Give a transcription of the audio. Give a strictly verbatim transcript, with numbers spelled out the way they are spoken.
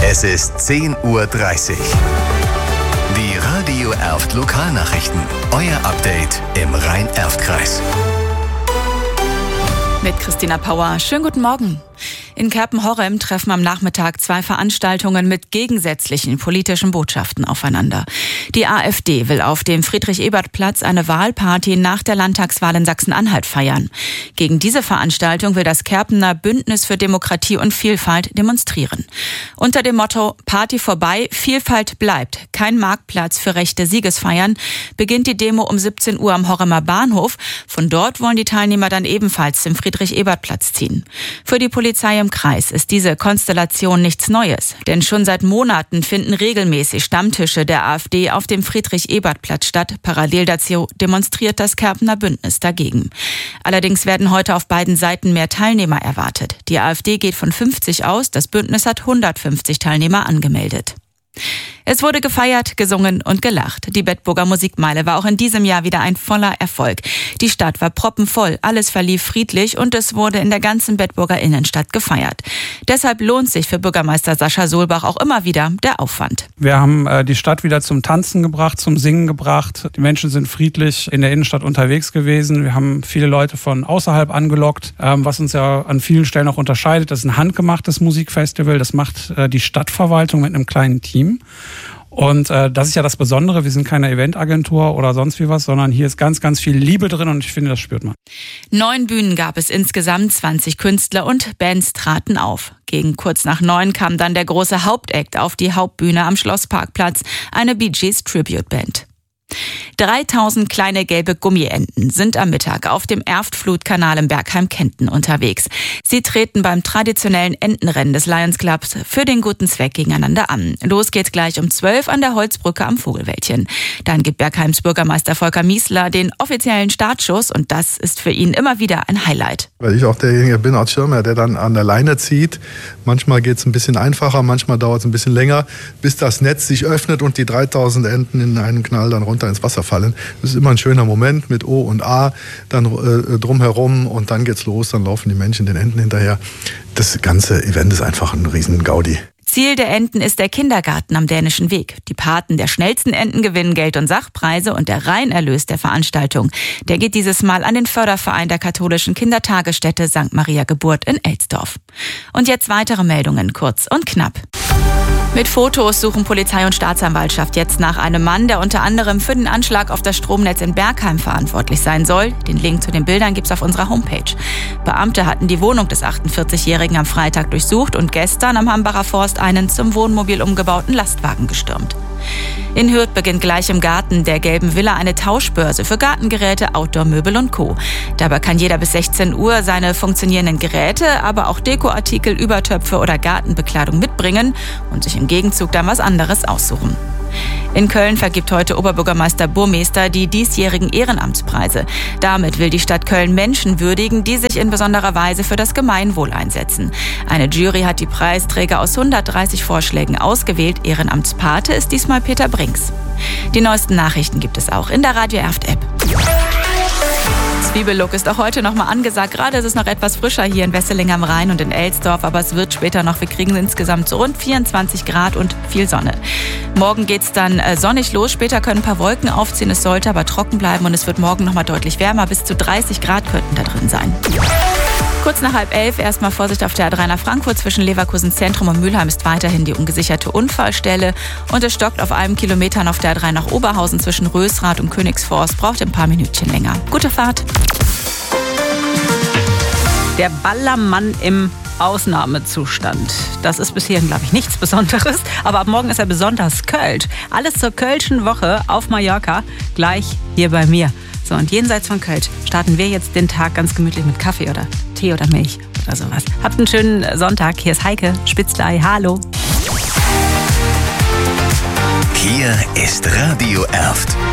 Es ist zehn Uhr dreißig. Die Radio Erft Lokalnachrichten. Euer Update im Rhein-Erft-Kreis. Mit Christina Pauer. Schönen guten Morgen. In Kerpen-Horrem treffen am Nachmittag zwei Veranstaltungen mit gegensätzlichen politischen Botschaften aufeinander. Die AfD will auf dem Friedrich-Ebert-Platz eine Wahlparty nach der Landtagswahl in Sachsen-Anhalt feiern. Gegen diese Veranstaltung will das Kerpener Bündnis für Demokratie und Vielfalt demonstrieren. Unter dem Motto Party vorbei, Vielfalt bleibt, kein Marktplatz für rechte Siegesfeiern, beginnt die Demo um siebzehn Uhr am Horremer Bahnhof. Von dort wollen die Teilnehmer dann ebenfalls zum Friedrich-Ebert-Platz ziehen. Für die Polizei im Kreis ist diese Konstellation nichts Neues, denn schon seit Monaten finden regelmäßig Stammtische der AfD auf dem Friedrich-Ebert-Platz statt. Parallel dazu demonstriert das Kerpener Bündnis dagegen. Allerdings werden heute auf beiden Seiten mehr Teilnehmer erwartet. Die AfD geht von fünfzig aus, das Bündnis hat hundertfünfzig Teilnehmer angemeldet. Es wurde gefeiert, gesungen und gelacht. Die Bedburger Musikmeile war auch in diesem Jahr wieder ein voller Erfolg. Die Stadt war proppenvoll, alles verlief friedlich und es wurde in der ganzen Bedburger Innenstadt gefeiert. Deshalb lohnt sich für Bürgermeister Sascha Solbach auch immer wieder der Aufwand. Wir haben äh, die Stadt wieder zum Tanzen gebracht, zum Singen gebracht. Die Menschen sind friedlich in der Innenstadt unterwegs gewesen. Wir haben viele Leute von außerhalb angelockt, ähm, was uns ja an vielen Stellen auch unterscheidet. Das ist ein handgemachtes Musikfestival. Das macht äh, die Stadtverwaltung mit einem kleinen Team. Und äh, das ist ja das Besondere, wir sind keine Eventagentur oder sonst wie was, sondern hier ist ganz, ganz viel Liebe drin und ich finde, das spürt man. Neun Bühnen gab es insgesamt, zwanzig Künstler und Bands traten auf. Gegen kurz nach neun kam dann der große Hauptakt auf die Hauptbühne am Schlossparkplatz, eine Bee Gees Tribute Band. dreitausend kleine gelbe Gummienten sind am Mittag auf dem Erft-Flutkanal im Bergheim-Kenten unterwegs. Sie treten beim traditionellen Entenrennen des Lions Clubs für den guten Zweck gegeneinander an. Los geht's gleich um zwölf an der Holzbrücke am Vogelwäldchen. Dann gibt Bergheims Bürgermeister Volker Miesler den offiziellen Startschuss und das ist für ihn immer wieder ein Highlight. Weil ich auch derjenige bin als Schirmherr, der dann an der Leine zieht. Manchmal geht's ein bisschen einfacher, manchmal dauert es ein bisschen länger, bis das Netz sich öffnet und die dreitausend Enten in einen Knall dann runter ins Wasser fallen. Das ist immer ein schöner Moment mit O und A, dann äh, drumherum und dann geht's los, dann laufen die Menschen den Enten hinterher. Das ganze Event ist einfach ein riesen Gaudi. Ziel der Enten ist der Kindergarten am Dänischen Weg. Die Paten der schnellsten Enten gewinnen Geld- und Sachpreise und der Reinerlös der Veranstaltung, der geht dieses Mal an den Förderverein der katholischen Kindertagesstätte Sankt Maria Geburt in Elsdorf. Und jetzt weitere Meldungen, kurz und knapp. Mit Fotos suchen Polizei und Staatsanwaltschaft jetzt nach einem Mann, der unter anderem für den Anschlag auf das Stromnetz in Bergheim verantwortlich sein soll. Den Link zu den Bildern gibt's auf unserer Homepage. Beamte hatten die Wohnung des achtundvierzigjährigen am Freitag durchsucht und gestern am Hambacher Forst einen zum Wohnmobil umgebauten Lastwagen gestürmt. In Hürth beginnt gleich im Garten der gelben Villa eine Tauschbörse für Gartengeräte, Outdoor-Möbel und Co. Dabei kann jeder bis sechzehn Uhr seine funktionierenden Geräte, aber auch Dekoartikel, Übertöpfe oder Gartenbekleidung mitbringen und sich im Gegenzug dann was anderes aussuchen. In Köln vergibt heute Oberbürgermeister Burmester die diesjährigen Ehrenamtspreise. Damit will die Stadt Köln Menschen würdigen, die sich in besonderer Weise für das Gemeinwohl einsetzen. Eine Jury hat die Preisträger aus hundertdreißig Vorschlägen ausgewählt. Ehrenamtspate ist diesmal Peter Brinks. Die neuesten Nachrichten gibt es auch in der Radio Erft App. Zwiebellook ist auch heute noch mal angesagt. Gerade ist es noch etwas frischer hier in Wesseling am Rhein und in Elsdorf, aber es wird später noch. Wir kriegen insgesamt so rund vierundzwanzig Grad und viel Sonne. Morgen geht's dann sonnig los. Später können ein paar Wolken aufziehen. Es sollte aber trocken bleiben und es wird morgen noch mal deutlich wärmer. Bis zu dreißig Grad könnten da drin sein. Kurz nach halb elf erstmal Vorsicht auf der A drei nach Frankfurt. Zwischen Leverkusen Zentrum und Mülheim ist weiterhin die ungesicherte Unfallstelle. Und es stockt auf einem Kilometer auf der A drei nach Oberhausen zwischen Rösrath und Königsforst. Braucht ein paar Minütchen länger. Gute Fahrt. Der Ballermann im Ausnahmezustand. Das ist bisher, glaube ich, nichts Besonderes. Aber ab morgen ist er besonders Kölsch. Alles zur Kölschen Woche auf Mallorca. Gleich hier bei mir. So, und jenseits von Kölsch starten wir jetzt den Tag ganz gemütlich mit Kaffee oder Tee oder Milch oder sowas. Habt einen schönen Sonntag. Hier ist Heike Spitzlei. Hallo. Hier ist Radio Erft.